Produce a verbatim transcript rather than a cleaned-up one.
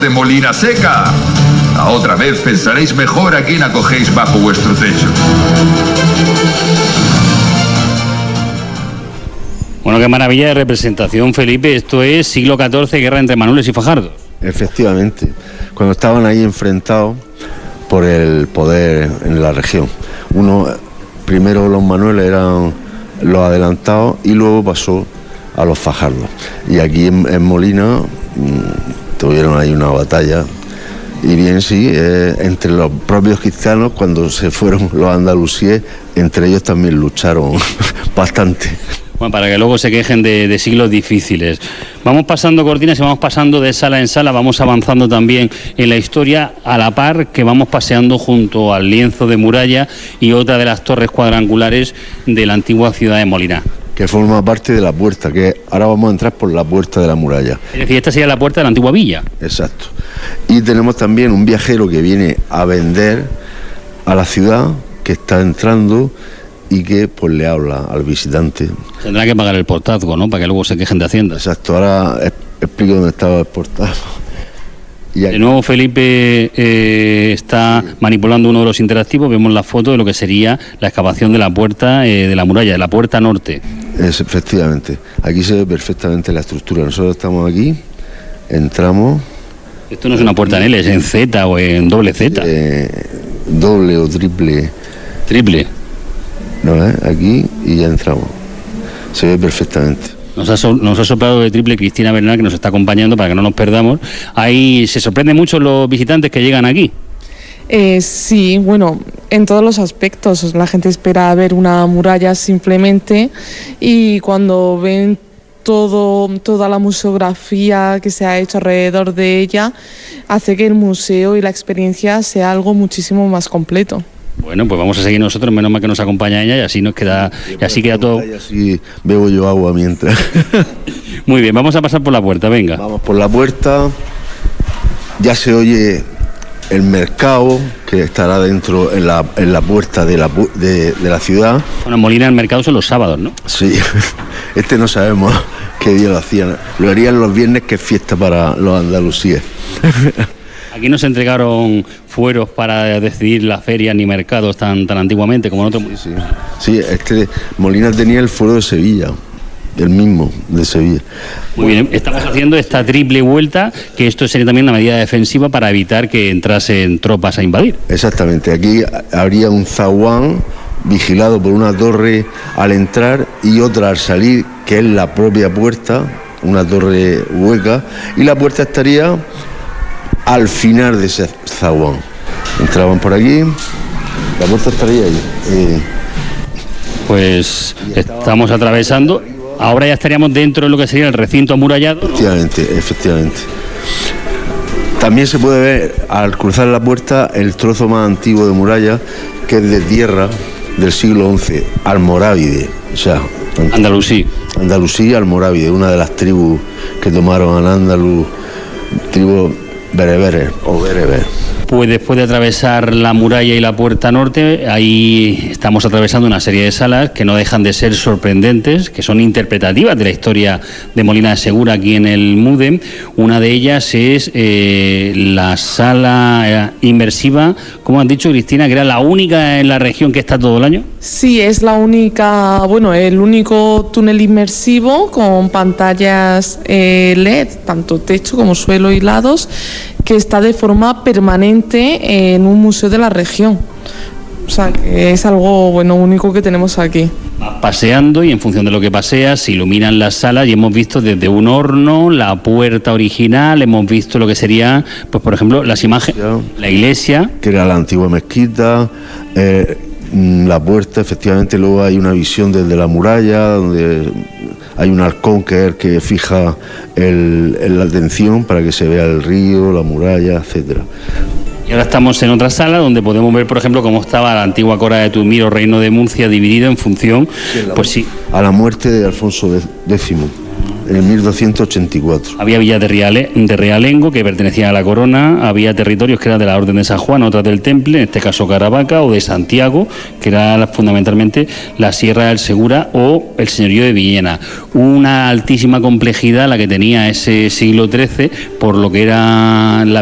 de Molina Seca. La otra vez pensaréis mejor a quién acogéis bajo vuestro techo. Bueno, qué maravilla de representación, Felipe. Esto es siglo catorce, guerra entre Manueles y Fajardos. Efectivamente, cuando estaban ahí enfrentados por el poder en la región. Uno, primero los Manueles eran los adelantados y luego pasó a los Fajardos. Y aquí en, en Molina mmm, tuvieron ahí una batalla. Y bien, sí, eh, entre los propios cristianos, cuando se fueron los andalusíes, entre ellos también lucharon bastante. Bueno, para que luego se quejen de, de siglos difíciles. Vamos pasando cortinas y vamos pasando de sala en sala, vamos avanzando también en la historia, a la par que vamos paseando junto al lienzo de muralla y otra de las torres cuadrangulares de la antigua ciudad de Molina. Que forma parte de la puerta, que ahora vamos a entrar por la puerta de la muralla. Es decir, esta sería la puerta de la antigua villa. Exacto. Y tenemos también un viajero que viene a vender a la ciudad, que está entrando y que pues le habla al visitante. Tendrá que pagar el portazgo, ¿no? Para que luego se quejen de Hacienda. Exacto, ahora explico dónde estaba el portazgo. Y de nuevo Felipe eh, está sí. manipulando uno de los interactivos. Vemos la foto de lo que sería la excavación de la puerta eh, de la muralla, de la puerta norte. Es, efectivamente, aquí se ve perfectamente la estructura. Nosotros estamos aquí, entramos. Esto no es una puerta en L, es en Z o en doble Z. Eh, doble o triple. Triple. No, ¿eh? Aquí y ya entramos. Se ve perfectamente. Nos ha, so, nos ha soplado de triple Cristina Bernal, que nos está acompañando para que no nos perdamos. Ahí se sorprenden mucho los visitantes que llegan aquí. Eh, sí, bueno, en todos los aspectos. La gente espera ver una muralla simplemente, y cuando ven todo, toda la museografía que se ha hecho alrededor de ella, hace que el museo y la experiencia sea algo muchísimo más completo. Bueno, pues vamos a seguir nosotros, menos mal que nos acompaña ella, y así nos queda, y así queda todo. Y así bebo yo agua mientras. Muy bien, vamos a pasar por la puerta, venga. Vamos por la puerta, ya se oye el mercado que estará dentro en la, en la puerta de la, de, de la ciudad. Bueno, en Molina el mercado son los sábados, ¿no? Sí, este no sabemos qué día lo hacían, lo harían los viernes, que es fiesta para los andalusíes. Aquí no se entregaron fueros para decidir las ferias ni mercados tan, tan antiguamente como en otros municipios. Sí, sí, este Molina tenía el fuero de Sevilla, el mismo de Sevilla. Muy bien, estamos haciendo esta triple vuelta, que esto sería también una medida defensiva para evitar que entrasen tropas a invadir. Exactamente, aquí habría un zaguán vigilado por una torre al entrar y otra al salir, que es la propia puerta, una torre hueca, y la puerta estaría al final de ese zaguán. Entraban por aquí, la puerta estaría ahí. Eh. Pues estamos atravesando, ahora ya estaríamos dentro de lo que sería el recinto amurallado. Efectivamente, efectivamente. También se puede ver al cruzar la puerta el trozo más antiguo de muralla, que es de tierra del siglo once, almorávide, o sea, Andalusí. Andalusí, almorávide, una de las tribus que tomaron al Andaluz, tribu bereberes o bereber. Pues después de atravesar la muralla y la puerta norte, ahí estamos atravesando una serie de salas que no dejan de ser sorprendentes, que son interpretativas de la historia de Molina de Segura aquí en el MUDEM. Una de ellas es eh, la sala inmersiva, como has dicho, Cristina, que era la única en la región que está todo el año. Sí, es la única, bueno, el único túnel inmersivo con pantallas eh, L E D, tanto techo como suelo y lados, que está de forma permanente en un museo de la región. O sea, que es algo bueno único que tenemos aquí. Vas paseando y en función de lo que paseas se iluminan las salas, y hemos visto desde un horno, la puerta original, hemos visto lo que sería, pues por ejemplo, las imágenes, la iglesia. Que era la antigua mezquita, eh, la puerta, efectivamente. Luego hay una visión desde la muralla, donde hay un halcón que es el que fija el, el, la atención para que se vea el río, la muralla, etcétera. Y ahora estamos en otra sala donde podemos ver, por ejemplo, cómo estaba la antigua Cora de Tumiro, Reino de Murcia, dividido en función, sí, pues sí. A la muerte de Alfonso X. en mil doscientos ochenta y cuatro. Había villas de, Riale, de Realengo que pertenecían a la corona, había territorios que eran de la Orden de San Juan, otras del Temple, en este caso Caravaca, o de Santiago, que era fundamentalmente la Sierra del Segura o el señorío de Villena. Una altísima complejidad la que tenía ese siglo trece por lo que era la